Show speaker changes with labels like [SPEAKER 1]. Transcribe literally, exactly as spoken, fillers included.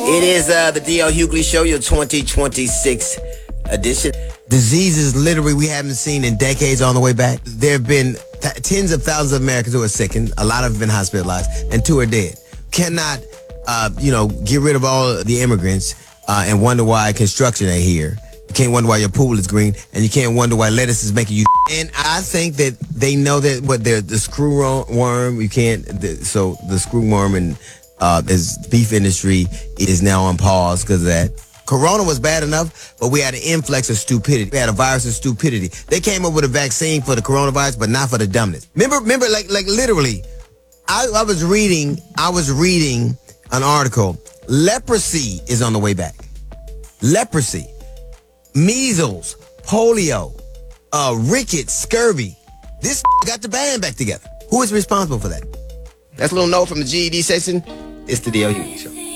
[SPEAKER 1] It is uh, the D L Hughley Show, your twenty twenty-six edition.
[SPEAKER 2] Diseases literally we haven't seen in decades on the way back. There have been th- tens of thousands of Americans who are sickened. A lot have been hospitalized, and two are dead. Cannot, uh, you know, get rid of all the immigrants uh, and wonder why construction ain't here. You can't wonder why your pool is green, and you can't wonder why lettuce is making you. And I think that they know that what they're the screw worm. You can't. The, so the screw worm and uh, this beef industry is now on pause because of that. Corona was bad enough, but we had an influx of stupidity. We had a virus of stupidity. They came up with a vaccine for the coronavirus, but not for the dumbness. Remember, remember, like, like literally, I, I was reading, I was reading an article. Leprosy is on the way back. Leprosy, measles, polio, uh, rickets, scurvy. This got the band back together. Who is responsible for that?
[SPEAKER 1] That's a little note from the G E D section. It's the D L Hughley Show.